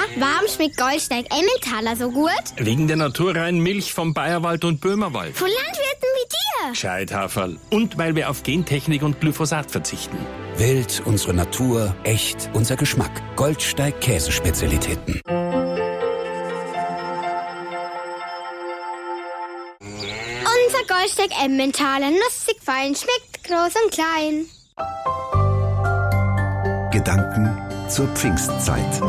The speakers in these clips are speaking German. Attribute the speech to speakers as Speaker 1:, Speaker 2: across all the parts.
Speaker 1: Warum schmeckt Goldsteig Emmentaler so gut?
Speaker 2: Wegen der naturreinen Milch vom Bayerwald und Böhmerwald.
Speaker 1: Von Landwirten wie dir.
Speaker 2: Gescheithaferl. Und weil wir auf Gentechnik und Glyphosat verzichten.
Speaker 3: Wild, unsere Natur, echt, unser Geschmack. Goldsteig Käsespezialitäten.
Speaker 1: Unser Goldsteig Emmentaler, nussig fein, schmeckt groß und klein.
Speaker 4: Gedanken zur Pfingstzeit.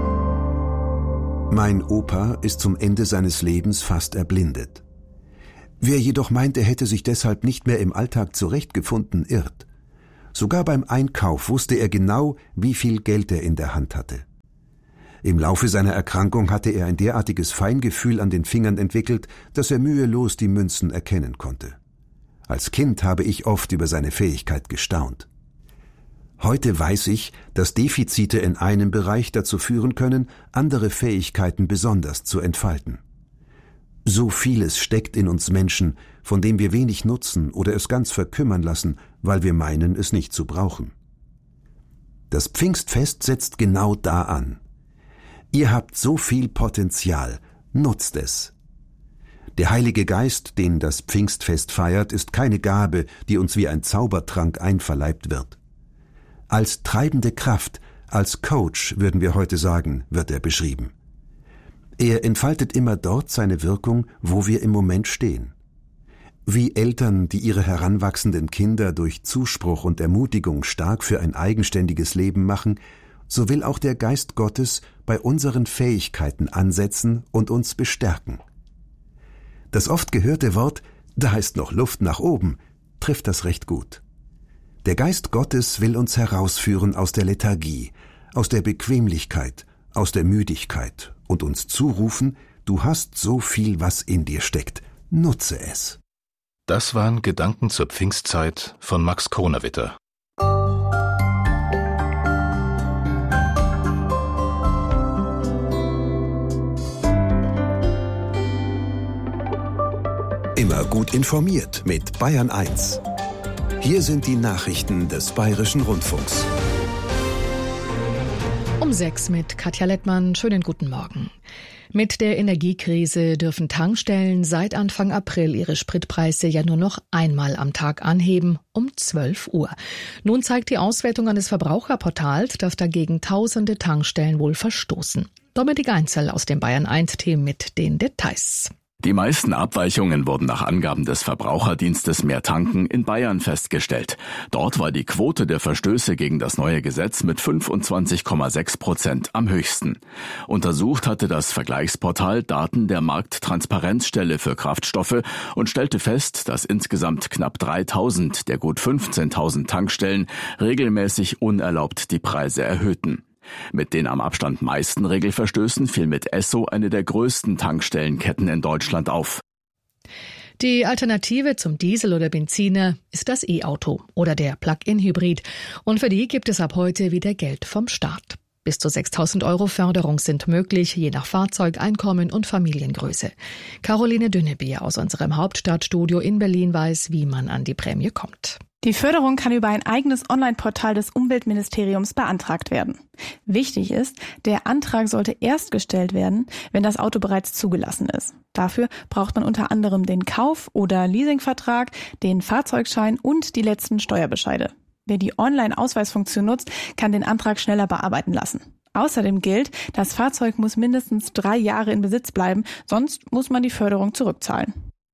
Speaker 4: Mein Opa ist zum Ende seines Lebens fast erblindet. Wer jedoch meint, er hätte sich deshalb nicht mehr im Alltag zurechtgefunden, irrt. Sogar beim Einkauf wusste er genau, wie viel Geld er in der Hand hatte. Im Laufe seiner Erkrankung hatte er ein derartiges Feingefühl an den Fingern entwickelt, dass er mühelos die Münzen erkennen konnte. Als Kind habe ich oft über seine Fähigkeit gestaunt. Heute weiß ich, dass Defizite in einem Bereich dazu führen können, andere Fähigkeiten besonders zu entfalten. So vieles steckt in uns Menschen, von dem wir wenig nutzen oder es ganz verkümmern lassen, weil wir meinen, es nicht zu brauchen. Das Pfingstfest setzt genau da an. Ihr habt so viel Potenzial, nutzt es. Der Heilige Geist, den das Pfingstfest feiert, ist keine Gabe, die uns wie ein Zaubertrank einverleibt wird. Als treibende Kraft, als Coach, würden wir heute sagen, wird er beschrieben. Er entfaltet immer dort seine Wirkung, wo wir im Moment stehen. Wie Eltern, die ihre heranwachsenden Kinder durch Zuspruch und Ermutigung stark für ein eigenständiges Leben machen, so will auch der Geist Gottes bei unseren Fähigkeiten ansetzen und uns bestärken. Das oft gehörte Wort, da ist noch Luft nach oben, trifft das recht gut. Der Geist Gottes will uns herausführen aus der Lethargie, aus der Bequemlichkeit, aus der Müdigkeit und uns zurufen, du hast so viel, was in dir steckt, nutze es.
Speaker 5: Das waren Gedanken zur Pfingstzeit von Max Kronawitter.
Speaker 4: Immer gut informiert mit Bayern 1. Hier sind die Nachrichten des Bayerischen Rundfunks.
Speaker 6: Um 6 mit Katja Lettmann. Schönen guten Morgen. Mit der Energiekrise dürfen Tankstellen seit Anfang April ihre Spritpreise ja nur noch einmal am Tag anheben, um 12 Uhr. Nun zeigt die Auswertung eines Verbraucherportals, dass dagegen tausende Tankstellen wohl verstoßen. Dominik Einzel aus dem Bayern 1-Team mit den Details.
Speaker 7: Die meisten Abweichungen wurden nach Angaben des Verbraucherdienstes Mehr Tanken in Bayern festgestellt. Dort war die Quote der Verstöße gegen das neue Gesetz mit 25,6% am höchsten. Untersucht hatte das Vergleichsportal Daten der Markttransparenzstelle für Kraftstoffe und stellte fest, dass insgesamt knapp 3.000 der gut 15.000 Tankstellen regelmäßig unerlaubt die Preise erhöhten. Mit den am Abstand meisten Regelverstößen fiel mit Esso eine der größten Tankstellenketten in Deutschland auf.
Speaker 6: Die Alternative zum Diesel oder Benziner ist das E-Auto oder der Plug-in-Hybrid. Und für die gibt es ab heute wieder Geld vom Staat. Bis zu 6.000 € Förderung sind möglich, je nach Fahrzeug, Einkommen und Familiengröße. Caroline Dünnebier aus unserem Hauptstadtstudio in Berlin weiß, wie man an die Prämie kommt.
Speaker 8: Die Förderung kann über ein eigenes Online-Portal des Umweltministeriums beantragt werden. Wichtig ist, der Antrag sollte erst gestellt werden, wenn das Auto bereits zugelassen ist. Dafür braucht man unter anderem den Kauf- oder Leasingvertrag, den Fahrzeugschein und die letzten Steuerbescheide. Wer die Online-Ausweisfunktion nutzt, kann den Antrag schneller bearbeiten lassen. Außerdem gilt, das Fahrzeug muss mindestens 3 Jahre in Besitz bleiben, sonst muss man die Förderung zurückzahlen.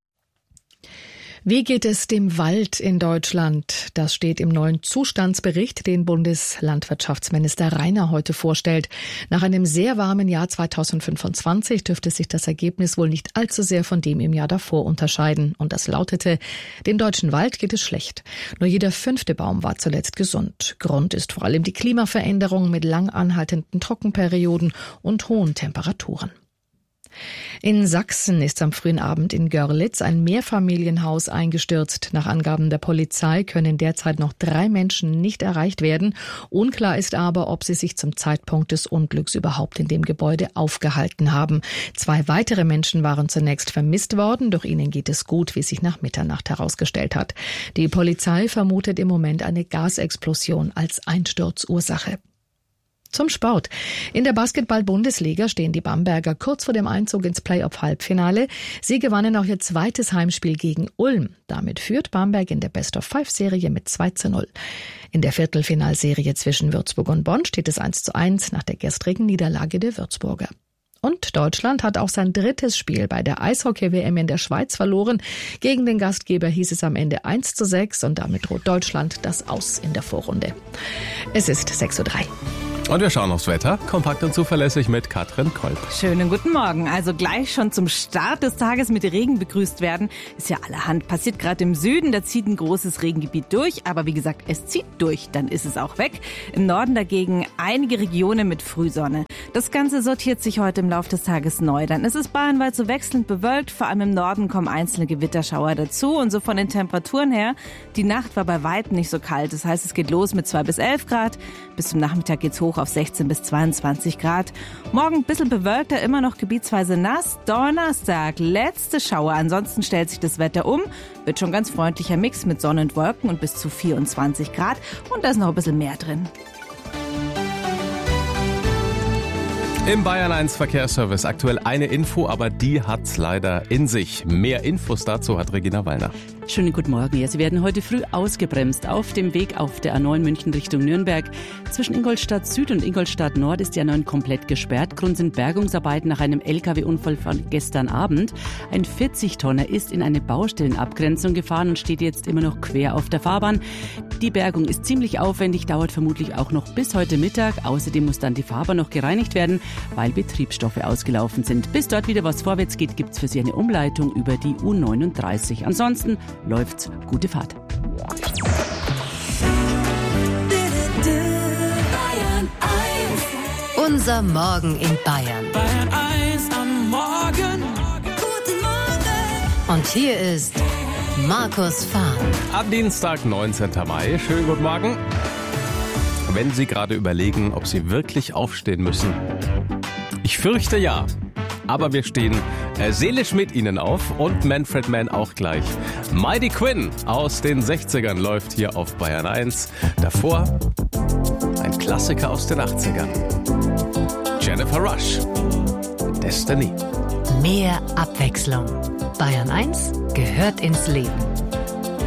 Speaker 6: Wie geht es dem Wald in Deutschland? Das steht im neuen Zustandsbericht, den Bundeslandwirtschaftsminister Rainer heute vorstellt. Nach einem sehr warmen Jahr 2025 dürfte sich das Ergebnis wohl nicht allzu sehr von dem im Jahr davor unterscheiden. Und das lautete: Dem deutschen Wald geht es schlecht. Nur jeder 5. Baum war zuletzt gesund. Grund ist vor allem die Klimaveränderung mit lang anhaltenden Trockenperioden und hohen Temperaturen. In Sachsen ist am frühen Abend in Görlitz ein Mehrfamilienhaus eingestürzt. Nach Angaben der Polizei können derzeit noch 3 Menschen nicht erreicht werden. Unklar ist aber, ob sie sich zum Zeitpunkt des Unglücks überhaupt in dem Gebäude aufgehalten haben. 2 weitere Menschen waren zunächst vermisst worden, doch ihnen geht es gut, wie sich nach Mitternacht herausgestellt hat. Die Polizei vermutet im Moment eine Gasexplosion als Einsturzursache. Zum Sport. In der Basketball-Bundesliga stehen die Bamberger kurz vor dem Einzug ins Playoff-Halbfinale. Sie gewannen auch ihr zweites Heimspiel gegen Ulm. Damit führt Bamberg in der Best-of-5-Serie mit 2:0. In der Viertelfinalserie zwischen Würzburg und Bonn steht es 1:1 nach der gestrigen Niederlage der Würzburger. Und Deutschland hat auch sein drittes Spiel bei der Eishockey-WM in der Schweiz verloren. Gegen den Gastgeber hieß es am Ende 1:6 und damit droht Deutschland das Aus in der Vorrunde. Es ist 6:03 Uhr.
Speaker 9: Und wir schauen aufs Wetter, kompakt und zuverlässig mit Katrin Kolb.
Speaker 10: Schönen guten Morgen. Also gleich schon zum Start des Tages mit Regen begrüßt werden. Ist ja allerhand. Passiert gerade im Süden, da zieht ein großes Regengebiet durch. Aber wie gesagt, es zieht durch, dann ist es auch weg. Im Norden dagegen einige Regionen mit Frühsonne. Das Ganze sortiert sich heute im Laufe des Tages neu. Dann ist es bayernweit so wechselnd bewölkt. Vor allem im Norden kommen einzelne Gewitterschauer dazu. Und so von den Temperaturen her, die Nacht war bei weitem nicht so kalt. Das heißt, es geht los mit 2 bis 11 Grad. Bis zum Nachmittag geht's hoch auf 16 bis 22 Grad. Morgen ein bisschen bewölkter, immer noch gebietsweise nass. Donnerstag, letzte Schauer. Ansonsten stellt sich das Wetter um. Wird schon ganz freundlicher Mix mit Sonne und Wolken und bis zu 24 Grad. Und da ist noch ein bisschen mehr drin.
Speaker 9: Im Bayern 1 Verkehrsservice aktuell eine Info, aber die hat's leider in sich. Mehr Infos dazu hat Regina Wallner.
Speaker 11: Schönen guten Morgen. Ja, Sie werden heute früh ausgebremst auf dem Weg auf der A9 München Richtung Nürnberg. Zwischen Ingolstadt Süd und Ingolstadt Nord ist die A9 komplett gesperrt. Grund sind Bergungsarbeiten nach einem LKW-Unfall von gestern Abend. Ein 40-Tonner ist in eine Baustellenabgrenzung gefahren und steht jetzt immer noch quer auf der Fahrbahn. Die Bergung ist ziemlich aufwendig, dauert vermutlich auch noch bis heute Mittag. Außerdem muss dann die Fahrbahn noch gereinigt werden, weil Betriebsstoffe ausgelaufen sind. Bis dort wieder was vorwärts geht, gibt's für Sie eine Umleitung über die U39. Ansonsten läuft's. Gute Fahrt.
Speaker 12: Unser Morgen in Bayern.
Speaker 13: Bayern 1 am Morgen.
Speaker 12: Guten Morgen. Und hier ist Markus Fahn.
Speaker 9: Am Dienstag, 19. Mai. Schönen guten Morgen. Wenn Sie gerade überlegen, ob Sie wirklich aufstehen müssen. Ich fürchte ja. Aber wir stehen seelisch mit Ihnen auf und Manfred Mann auch gleich. Mighty Quinn aus den 60ern läuft hier auf Bayern 1. Davor ein Klassiker aus den 80ern. Jennifer Rush, Destiny.
Speaker 12: Mehr Abwechslung. Bayern 1 gehört ins Leben.